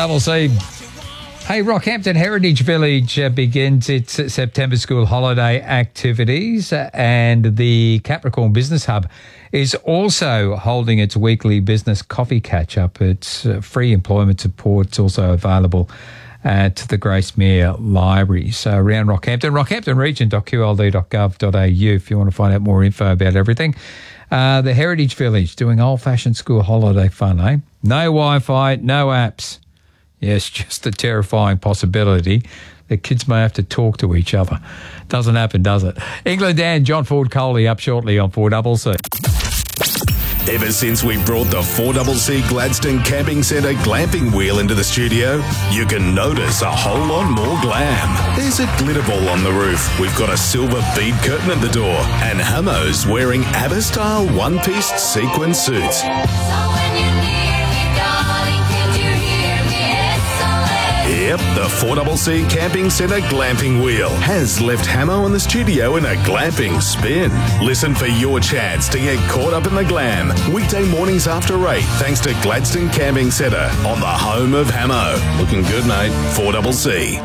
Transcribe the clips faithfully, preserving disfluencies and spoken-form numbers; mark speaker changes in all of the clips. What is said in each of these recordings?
Speaker 1: Double C. Hey, Rockhampton Heritage Village uh, begins its September school holiday activities, uh, and the Capricorn Business Hub is also holding its weekly business coffee catch-up. It's uh, free employment support. It's also available at the Gracemere Library. So around Rockhampton, rockhampton region dot q l d dot gov dot a u if you want to find out more info about everything. Uh, the Heritage Village doing old-fashioned school holiday fun, eh? No Wi-Fi, no apps. Yes, just a terrifying possibility that kids may have to talk to each other. Doesn't happen, does it? England and John Ford Coley up shortly on four C C.
Speaker 2: Ever since we brought the four C C Gladstone Camping Centre glamping wheel into the studio, you can notice a whole lot more glam. There's a glitter ball on the roof, we've got a silver bead curtain at the door, and Hamo's wearing ABBA-style one-piece sequin suits. So when you're near me, darling, can you hear me? S O S. Yep, the four C C Camping Centre glamping wheel has left Hamo in the studio in a glamping spin. Listen for your chance to get caught up in the glam weekday mornings after eight, thanks to Gladstone Camping Centre on the home of Hamo. Looking good, mate. four C C.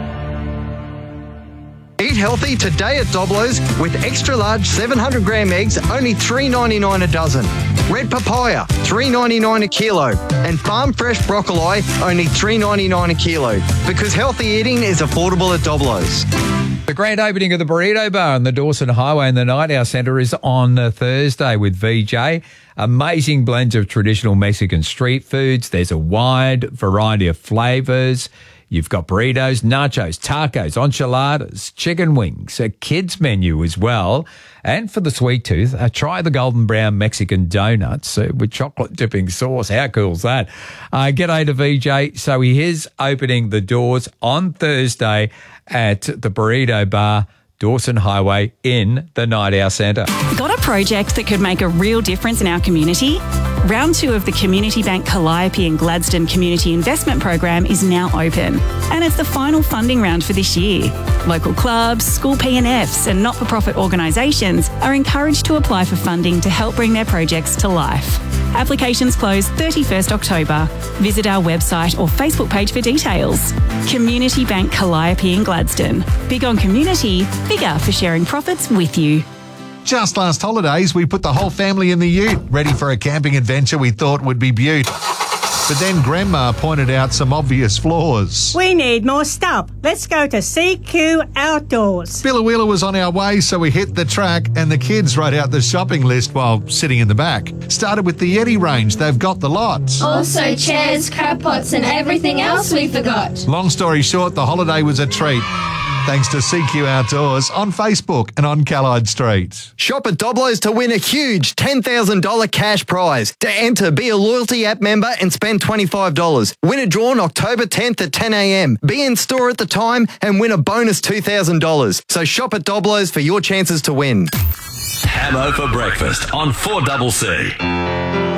Speaker 3: Eat healthy today at Doblo's with extra large seven hundred gram eggs, only three ninety-nine a dozen. Red papaya, three ninety-nine a kilo. And farm fresh broccoli, only three ninety-nine a kilo. Because healthy eating is affordable at Doblo's.
Speaker 1: The grand opening of the Burrito Bar on the Dawson Highway in the Night Hour Centre is on uh, Thursday with V J. Amazing blends of traditional Mexican street foods. There's a wide variety of flavours. You've got burritos, nachos, tacos, enchiladas, chicken wings, a kids menu as well. And for the sweet tooth, uh, try the golden brown Mexican donuts uh, with chocolate dipping sauce. How cool's that? Uh, g'day to V J. So he is opening the doors on Thursday at the Burrito Bar, Dawson Highway in the Night Owl Centre.
Speaker 4: Got a project that could make a real difference in our community? Round two of the Community Bank Calliope and Gladstone Community Investment Program is now open, and it's the final funding round for this year. Local clubs, school P and Fs and not-for-profit organisations are encouraged to apply for funding to help bring their projects to life. Applications close thirty-first October. Visit our website or Facebook page for details. Community Bank Calliope and Gladstone. Big on community, bigger for sharing profits with you.
Speaker 5: Just last holidays, we put the whole family in the ute, ready for a camping adventure we thought would be beaut. But then Grandma pointed out some obvious flaws.
Speaker 6: We need more stuff. Let's go to C Q Outdoors.
Speaker 5: Billawheeler was on our way, so we hit the track, and the kids wrote out the shopping list while sitting in the back. Started with the Yeti range. They've got the lot.
Speaker 7: Also chairs, crab pots and everything else we forgot.
Speaker 5: Long story short, the holiday was a treat. Thanks to C Q Outdoors on Facebook and on Callide Street.
Speaker 3: Shop at Doblo's to win a huge ten thousand dollars cash prize. To enter, be a loyalty app member and spend twenty-five dollars. Win a draw on October tenth at ten a m. Be in store at the time and win a bonus two thousand dollars. So shop at Doblo's for your chances to win.
Speaker 2: Hamo for breakfast on four C C.